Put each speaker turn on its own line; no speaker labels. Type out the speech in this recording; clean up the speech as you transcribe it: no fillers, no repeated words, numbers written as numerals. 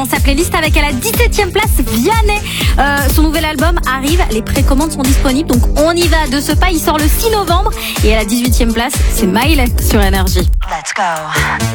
Dans sa playlist avec à la 17e place Vianney. Son nouvel album arrive, les précommandes sont disponibles, donc on y va de ce pas. Il sort le 6 novembre et à la 18e place, c'est Miley sur Énergie.
Let's go.